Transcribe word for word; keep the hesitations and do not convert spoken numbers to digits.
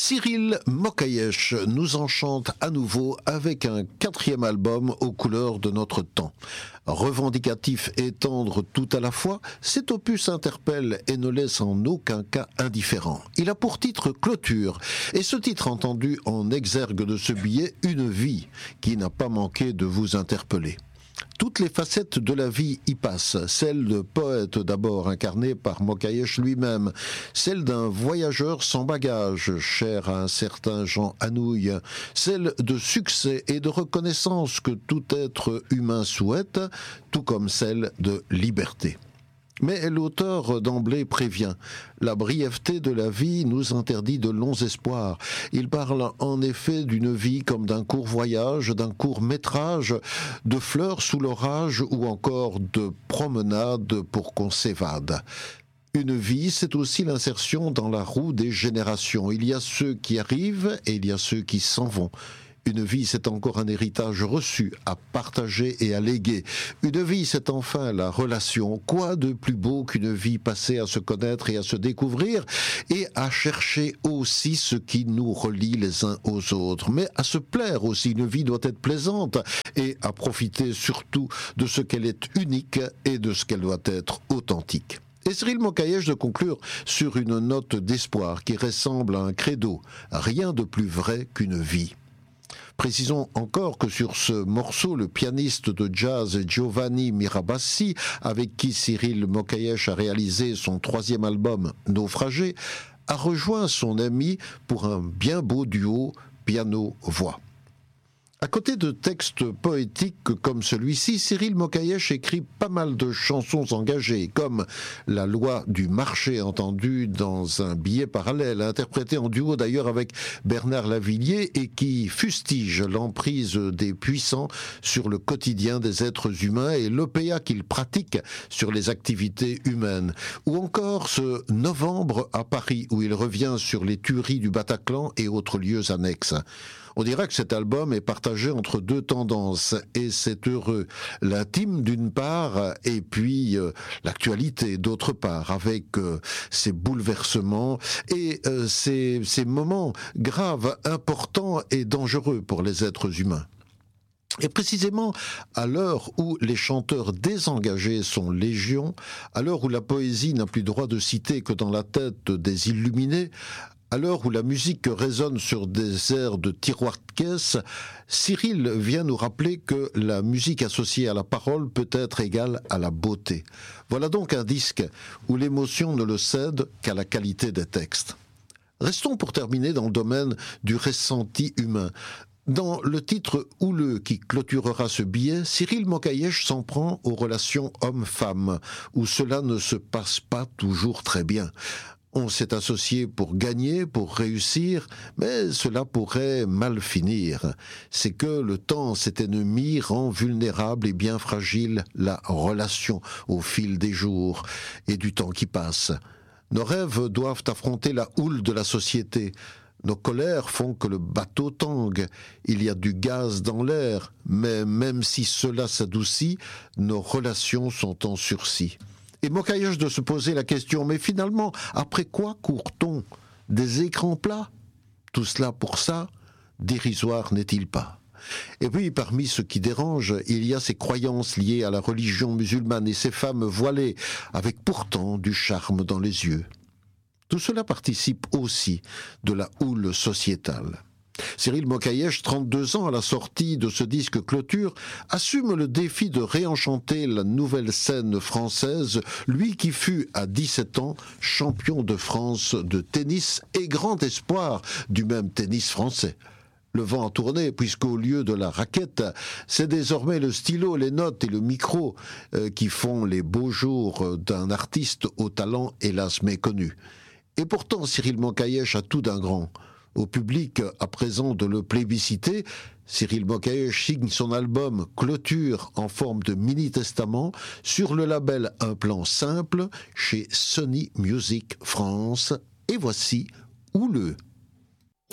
Cyril Mokayesh nous enchante à nouveau avec un quatrième album aux couleurs de notre temps. Revendicatif et tendre tout à la fois, cet opus interpelle et ne laisse en aucun cas indifférent. Il a pour titre Clôture, et ce titre entendu en exergue de ce billet, une vie qui n'a pas manqué de vous interpeller. Toutes les facettes de la vie y passent, celle de poète d'abord incarnée par Mokayesh lui-même, celle d'un voyageur sans bagage, cher à un certain Jean Anouilh, celle de succès et de reconnaissance que tout être humain souhaite, tout comme celle de liberté. Mais l'auteur d'emblée prévient, la brièveté de la vie nous interdit de longs espoirs. Il parle en effet d'une vie comme d'un court voyage, d'un court métrage, de fleurs sous l'orage ou encore de promenade pour qu'on s'évade. Une vie, c'est aussi l'insertion dans la roue des générations. Il y a ceux qui arrivent et il y a ceux qui s'en vont. Une vie, c'est encore un héritage reçu, à partager et à léguer. Une vie, c'est enfin la relation. Quoi de plus beau qu'une vie passée à se connaître et à se découvrir et à chercher aussi ce qui nous relie les uns aux autres. Mais à se plaire aussi, une vie doit être plaisante et à profiter surtout de ce qu'elle est unique et de ce qu'elle doit être authentique. Et Cyril Mokayesh de conclure sur une note d'espoir qui ressemble à un credo. Rien de plus vrai qu'une vie. Précisons encore que sur ce morceau, le pianiste de jazz Giovanni Mirabassi, avec qui Cyril Mokayesh a réalisé son troisième album Naufragé, a rejoint son ami pour un bien beau duo piano-voix. À côté de textes poétiques comme celui-ci, Cyril Mokayesh écrit pas mal de chansons engagées, comme La loi du marché, entendue dans un billet parallèle, interprété en duo d'ailleurs avec Bernard Lavilliers et qui fustige l'emprise des puissants sur le quotidien des êtres humains et l'opéa qu'ils pratiquent sur les activités humaines. Ou encore ce Novembre à Paris, où il revient sur les tueries du Bataclan et autres lieux annexes. On dirait que cet album est partagé entre deux tendances, et c'est heureux. L'intime d'une part, et puis euh, l'actualité d'autre part, avec euh, ces bouleversements et euh, ces, ces moments graves, importants et dangereux pour les êtres humains. Et précisément, à l'heure où les chanteurs désengagés sont légion, à l'heure où la poésie n'a plus droit de citer que dans la tête des illuminés, à l'heure où la musique résonne sur des airs de tiroir de caisse, Cyril vient nous rappeler que la musique associée à la parole peut être égale à la beauté. Voilà donc un disque où l'émotion ne le cède qu'à la qualité des textes. Restons pour terminer dans le domaine du ressenti humain. Dans le titre houleux qui clôturera ce billet, Cyril Mokayesh s'en prend aux relations hommes-femmes, où cela ne se passe pas toujours très bien. On s'est associé pour gagner, pour réussir, mais cela pourrait mal finir. C'est que le temps, cet ennemi, rend vulnérable et bien fragile la relation au fil des jours et du temps qui passe. Nos rêves doivent affronter la houle de la société. Nos colères font que le bateau tangue. Il y a du gaz dans l'air, mais même si cela s'adoucit, nos relations sont en sursis. Et Mokayesh de se poser la question, mais finalement, après quoi court-on? Des écrans plats? Tout cela pour ça, dérisoire n'est-il pas? Et puis, parmi ce qui dérange, il y a ces croyances liées à la religion musulmane et ces femmes voilées, avec pourtant du charme dans les yeux. Tout cela participe aussi de la houle sociétale. Cyril Mokayesh, trente-deux ans à la sortie de ce disque Clôture, assume le défi de réenchanter la nouvelle scène française, lui qui fut à dix-sept ans champion de France de tennis et grand espoir du même tennis français. Le vent a tourné, puisqu'au lieu de la raquette, c'est désormais le stylo, les notes et le micro euh, qui font les beaux jours d'un artiste au talent hélas méconnu. Et pourtant, Cyril Mokayesh a tout d'un grand. Au public, à présent, de le plébisciter, Cyril Mokayesh signe son album Clôture en forme de mini-testament sur le label Un Plan Simple chez Sony Music France. Et voici Houleux.